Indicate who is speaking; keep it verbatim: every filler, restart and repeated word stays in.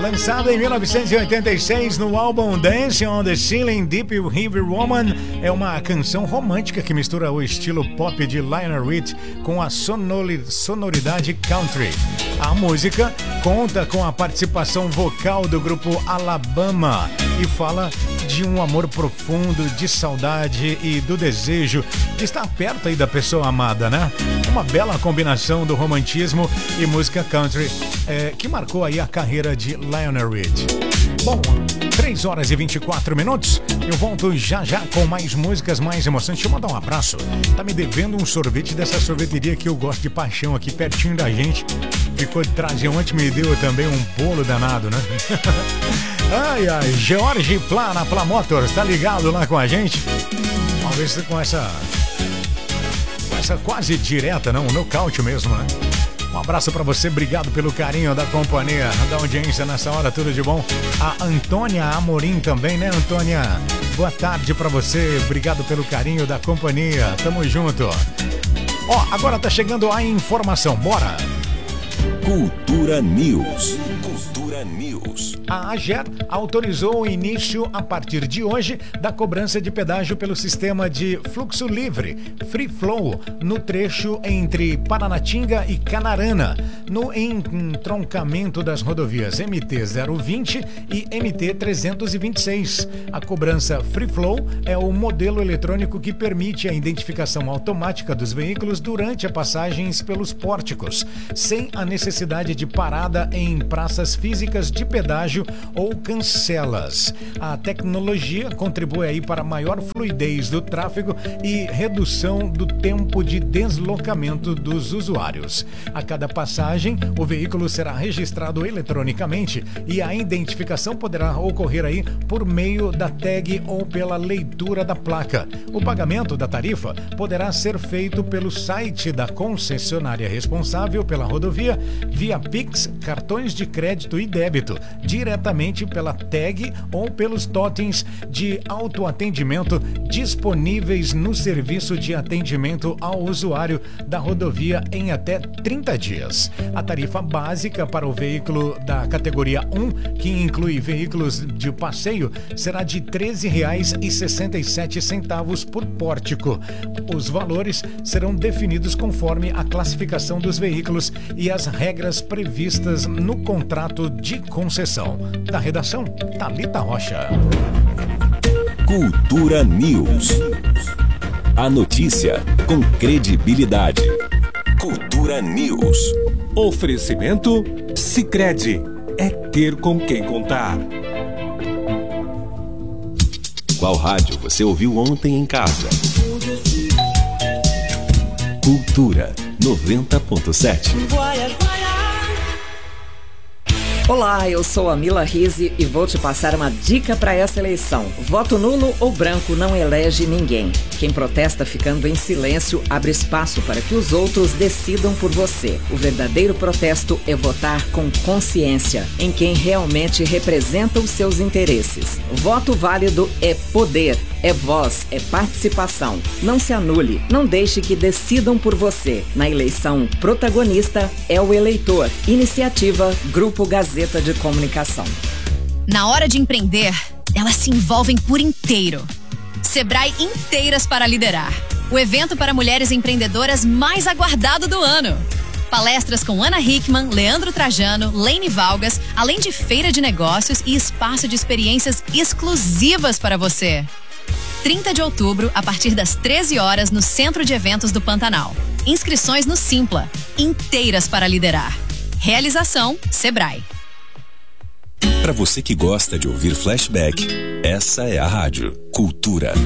Speaker 1: Lançada em mil novecentos e oitenta e seis no álbum Dance on the Ceiling, Deep River Woman é uma canção romântica que mistura o estilo pop de Lionel Rich com a sonoridade country. A música conta com a participação vocal do grupo Alabama e fala de um amor profundo, de saudade e do desejo de estar perto aí da pessoa amada, né? Uma bela combinação do romantismo e música country é, que marcou aí a carreira de Lionel Rich. Bom, três horas e vinte e quatro minutos, eu volto já já com mais músicas, mais emoções. Deixa eu mandar um abraço. Tá me devendo um sorvete dessa sorveteria que eu gosto de paixão aqui pertinho da gente. Ficou de trazer ontem, me deu também um bolo danado, né? Ai, ai, George Plá na Plá Motors, tá ligado lá com a gente? Vamos ver se com essa, com essa quase direta, não, um nocaute mesmo, né? Um abraço pra você, obrigado pelo carinho da companhia, da audiência nessa hora, tudo de bom? A Antônia Amorim também, né, Antônia? Boa tarde pra você, obrigado pelo carinho da companhia, tamo junto. Ó, agora tá chegando a informação, bora!
Speaker 2: Cultura News. Cultura News.
Speaker 1: A AGER autorizou o início, a partir de hoje, da cobrança de pedágio pelo sistema de fluxo livre, Free Flow, no trecho entre Paranatinga e Canarana, no entroncamento das rodovias M T zero vinte e M T trezentos e vinte e seis. A cobrança Free Flow é o modelo eletrônico que permite a identificação automática dos veículos durante as passagens pelos pórticos, sem a necessidade de parada em praças físicas de pedágio ou cancelas. A tecnologia contribui aí para maior fluidez do tráfego e redução do tempo de deslocamento dos usuários. A cada passagem, o veículo será registrado eletronicamente e a identificação poderá ocorrer aí por meio da tag ou pela leitura da placa. O pagamento da tarifa poderá ser feito pelo site da concessionária responsável pela rodovia, via Pix, cartões de crédito e débito, diretamente pela tag ou pelos totens de autoatendimento disponíveis no serviço de atendimento ao usuário da rodovia em até trinta dias. A tarifa básica para o veículo da categoria um, que inclui veículos de passeio, será de treze reais e sessenta e sete centavos por pórtico. Os valores serão definidos conforme a classificação dos veículos e as regras previstas no contrato de concessão. Da redação, Thalita Rocha.
Speaker 2: Cultura News. A notícia com credibilidade. Cultura News.
Speaker 3: Oferecimento Sicredi. É ter com quem contar.
Speaker 2: Qual rádio você ouviu ontem em casa? Cultura noventa ponto sete.
Speaker 4: Olá, eu sou a Mila Rizzi e vou te passar uma dica para essa eleição. Voto nulo ou branco não elege ninguém. Quem protesta ficando em silêncio abre espaço para que os outros decidam por você. O verdadeiro protesto é votar com consciência em quem realmente representa os seus interesses. Voto válido é poder, é voz, é participação. Não se anule, não deixe que decidam por você. Na eleição, protagonista é o eleitor. Iniciativa Grupo Gazeta de Comunicação.
Speaker 5: Na hora de empreender, elas se envolvem por inteiro. Sebrae Inteiras para Liderar, o evento para mulheres empreendedoras mais aguardado do ano. Palestras com Ana Hickman, Leandro Trajano, Lene Valgas, além de feira de negócios e espaço de experiências exclusivas para você. trinta de outubro, a partir das treze horas, no Centro de Eventos do Pantanal. Inscrições no Simpla. Inteiras para Liderar. Realização Sebrae.
Speaker 2: Para você que gosta de ouvir flashback, essa é a rádio Cultura.